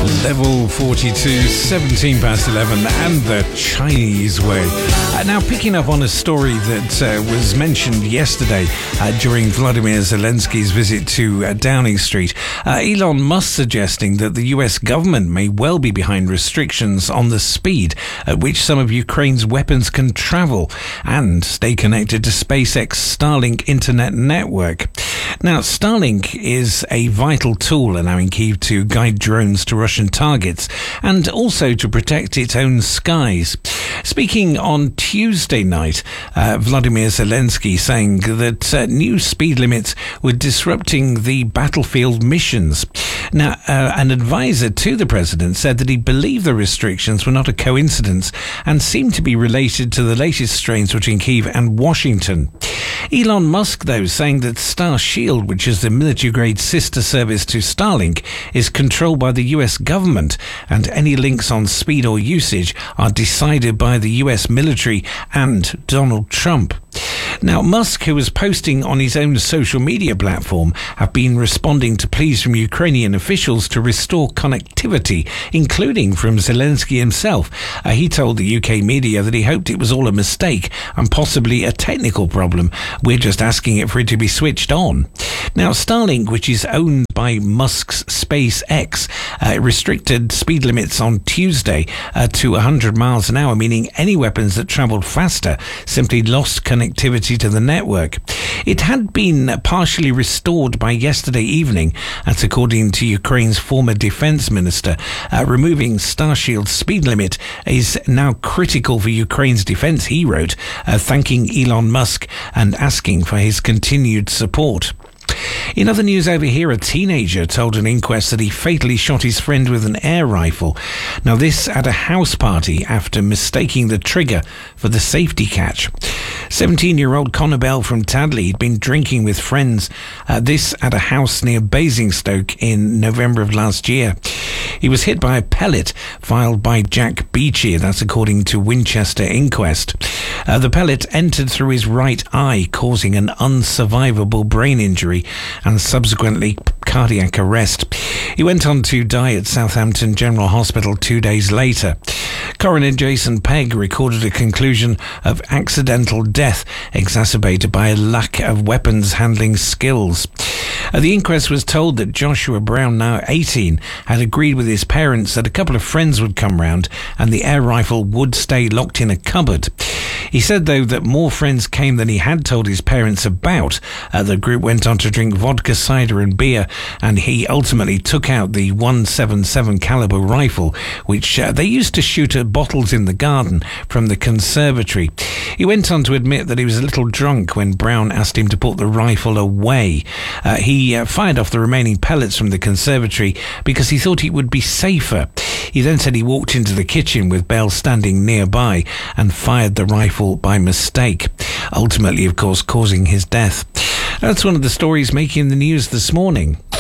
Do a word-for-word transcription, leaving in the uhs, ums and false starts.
Level forty-two, seventeen past eleven, and the Chinese way. Uh, now, picking up on a story that uh, was mentioned yesterday uh, during Vladimir Zelensky's visit to uh, Downing Street, uh, Elon Musk suggesting that the U S government may well be behind restrictions on the speed at which some of Ukraine's weapons can travel and stay connected to SpaceX Starlink internet network. Now, Starlink is a vital tool allowing Kyiv to guide drones to Russian targets and also to protect its own skies. Speaking on Tuesday night, uh, Vladimir Zelensky saying that uh, new speed limits were disrupting the battlefield missions. Now, uh, an advisor to the president said that he believed the restrictions were not a coincidence and seemed to be related to the latest strains between Kyiv and Washington. Elon Musk, though, saying that Starshield, which is the military-grade sister service to Starlink, is controlled by the U S government, and any links on speed or usage are decided by the U S military and Donald Trump. Now, Musk, who was posting on his own social media platform, have been responding to pleas from Ukrainian officials to restore connectivity, including from Zelensky himself. Uh, he told the U K media that he hoped it was all a mistake and possibly a technical problem. We're just asking it for it to be switched on. Now, Starlink, which is owned by Musk's SpaceX, uh, restricted speed limits on Tuesday uh, to one hundred miles an hour, meaning any weapons that travelled faster simply lost connectivity to the network. It had been partially restored by yesterday evening, that's according to Ukraine's former defence minister. Uh, removing Starshield's speed limit is now critical for Ukraine's defence, he wrote, uh, thanking Elon Musk and asking for his continued support. In other news over here, a teenager told an inquest that he fatally shot his friend with an air rifle. Now, this at a house party after mistaking the trigger for the safety catch. seventeen-year-old Connor Bell from Tadley had been drinking with friends, uh, this at a house near Basingstoke in November of last year. He was hit by a pellet fired by Jack Beechey, that's according to Winchester inquest. Uh, the pellet entered through his right eye, causing an unsurvivable brain injury and subsequently cardiac arrest. He went on to die at Southampton General Hospital two days later. Coroner Jason Pegg recorded a conclusion of accidental death exacerbated by a lack of weapons handling skills. Uh, the inquest was told that Joshua Brown, now eighteen, had agreed with his parents that a couple of friends would come round and the air rifle would stay locked in a cupboard. He said, though, that more friends came than he had told his parents about. Uh, the group went on to drink vodka, cider and beer, and he ultimately took out the one seventy-seven caliber rifle, which uh, they used to shoot at bottles in the garden from the conservatory. He went on to admit that he was a little drunk when Brown asked him to put the rifle away. Uh, he uh, fired off the remaining pellets from the conservatory because he thought it would be safer. He then said he walked into the kitchen with Bell standing nearby and fired the rifle by mistake, ultimately, of course, causing his death. That's one of the stories making the news this morning.